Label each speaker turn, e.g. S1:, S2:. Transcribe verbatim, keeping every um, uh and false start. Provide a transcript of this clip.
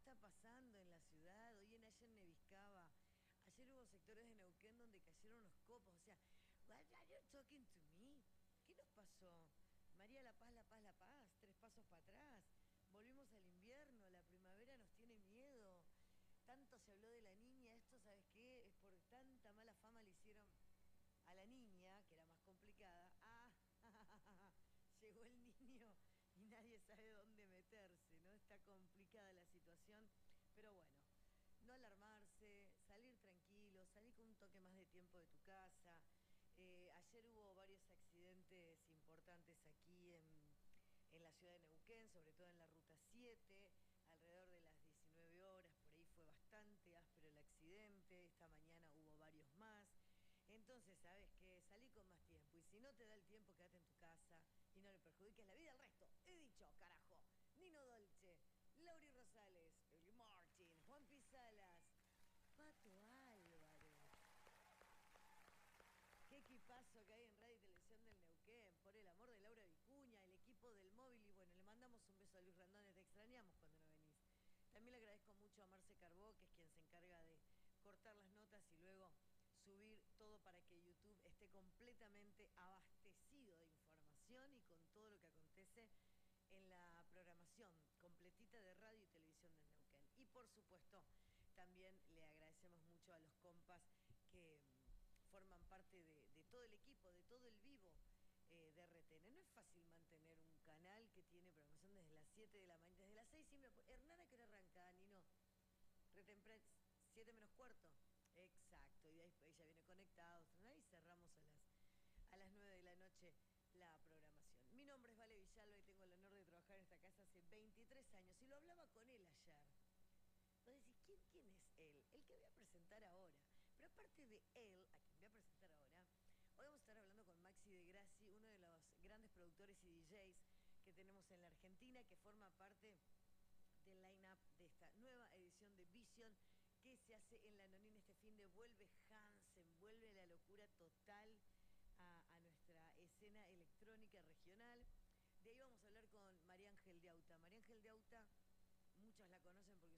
S1: está pasando en la ciudad? Hoy en ayer en Neviscaba. Ayer hubo sectores de Neuquén donde cayeron los copos. O sea, what are you talking to me? ¿Qué nos pasó? María, la paz, la paz, la paz. Tres pasos para atrás. Volvimos al invierno, la primavera nos tiene miedo. Tanto se habló de la niña, esto, ¿sabes qué? Es por tanta mala fama le hicieron a la niña, que era más complicada. Ah, llegó el niño y nadie sabe dónde meterse, ¿no? Está complicada la situación, pero bueno, no alarmarse, salir tranquilo, salir con un toque más de tiempo de tu casa. Eh, ayer hubo varios accidentes importantes aquí en, en la ciudad de Neuquén, sobre todo en la Ruta siete, alrededor de las diecinueve horas, por ahí fue bastante áspero el accidente, esta mañana hubo varios más. Entonces, ¿sabes qué? Salí con más tiempo y si no te da el tiempo, quédate en tu casa y no le perjudiques la vida al resto. He dicho, carajo. Nino Dolce, Lauri Rosales, Eli Martin, Juan Pisalas, Pato Álvarez. Qué equipazo que hay en Radio y Televisión del Neuquén, por el amor de Laura Vicuña, el equipo del móvil. Y bueno, le mandamos un beso a Luis Randones, te extrañamos cuando no venís. También le agradezco mucho a Marce Carbó, que es quien se encarga de cortar las notas y luego subir todo para que YouTube esté completamente abastecido de información y con todo lo que acontece en la programación completita de Radio y Televisión del Neuquén. Y por supuesto, también le agradecemos mucho a los compas que forman parte de, de todo el equipo, de todo el vivo eh, de R T N. No es fácil mantener un canal que tiene programación desde las siete de la mañana, desde las seis y media. Hernán, ¿a qué hora arranca, Nino? Retemprano, siete menos cuarto. Exacto, y de ahí ella viene conectado, y cerramos a las, a las nueve de la noche la programación. Mi nombre es Vale Villalba y tengo el honor de trabajar en esta casa hace veintitrés años. Y lo hablaba con él ayer. Entonces decís, ¿quién, ¿quién es él? El que voy a presentar ahora. Pero aparte de él, a quien voy a presentar ahora, hoy vamos a estar hablando con Maxi de Grassi, uno de los grandes productores y D Js que tenemos en la Argentina, que forma parte del line-up de esta nueva edición de Vision que se hace en La Nonina este fin de. Vuelve Hansen, vuelve la locura total a, a nuestra escena electrónica regional. De ahí vamos a hablar con María Ángel de Auta. María Ángel de Auta, muchos la conocen porque